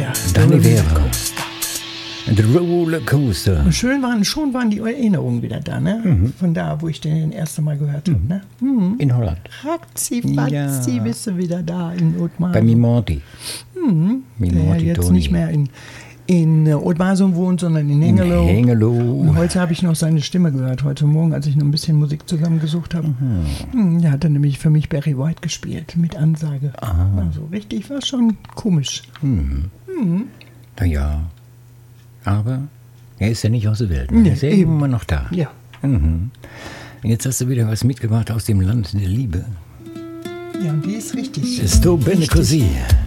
Ja, Danny Vera. The Rollercoaster. Und schon waren die Erinnerungen wieder da, ne? Von da, wo ich den erste Mal gehört habe, ne? In Holland. Ratzi-fatzi, bist du wieder da in Othmar. Bei Mimorti. Der jetzt Toni. nicht mehr in Othmarsum wohnt, sondern in Hengelo. Und heute habe ich noch seine Stimme gehört, heute Morgen, als ich noch ein bisschen Musik zusammengesucht habe. Der hat dann nämlich für mich Barry White gespielt, mit Ansage. Also richtig, war schon komisch. Naja, aber er ist ja nicht aus der Welt. Er ist ja immer noch da. Ja. Und jetzt hast du wieder was mitgebracht aus dem Land der Liebe. Ja, und die ist richtig. Sto bene così.